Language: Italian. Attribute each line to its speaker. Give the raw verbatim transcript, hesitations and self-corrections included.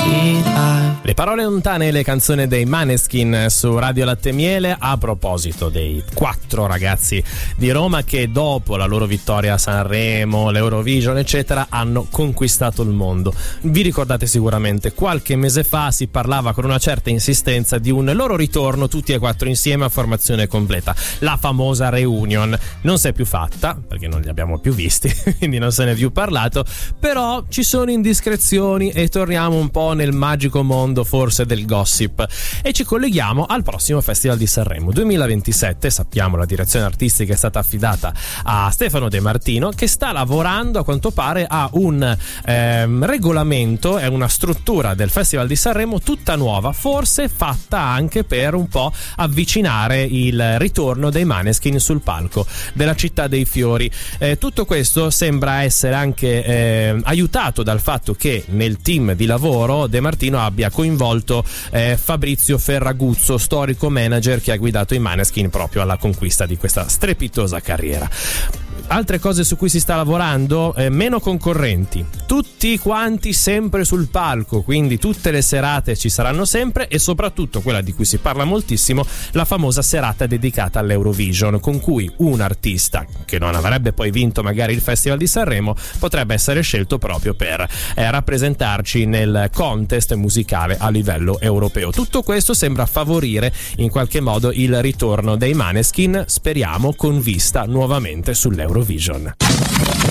Speaker 1: Le parole lontane e le canzoni dei Maneskin su Radio Latte e Miele, a proposito dei quattro ragazzi di Roma che dopo la loro vittoria a Sanremo, l'Eurovision eccetera hanno conquistato il mondo. Vi ricordate sicuramente qualche mese fa si parlava con una certa insistenza di un loro ritorno tutti e quattro insieme a formazione completa, la famosa reunion. Non si è più fatta perché non li abbiamo più visti quindi non se ne è più parlato, però ci sono indiscrezioni e torniamo un po' nel magico mondo forse del gossip e ci colleghiamo al prossimo Festival di Sanremo duemilaventisette. Sappiamo la direzione artistica è stata affidata a Stefano De Martino, che sta lavorando a quanto pare a un ehm, regolamento e una struttura del Festival di Sanremo tutta nuova, forse fatta anche per un po' avvicinare il ritorno dei Maneskin sul palco della Città dei Fiori. Eh, tutto questo sembra essere anche eh, aiutato dal fatto che nel team di lavoro De Martino abbia coinvolto eh, Fabrizio Ferraguzzo, storico manager che ha guidato i Maneskin proprio alla conquista di questa strepitosa carriera. Altre cose su cui si sta lavorando, eh, meno concorrenti, tutti quanti sempre sul palco, quindi tutte le serate ci saranno sempre, e soprattutto quella di cui si parla moltissimo, la famosa serata dedicata all'Eurovision, con cui un artista che non avrebbe poi vinto magari il Festival di Sanremo potrebbe essere scelto proprio per eh, rappresentarci nel contest musicale a livello europeo. Tutto questo sembra favorire in qualche modo il ritorno dei Maneskin, speriamo con vista nuovamente sull'Eurovision.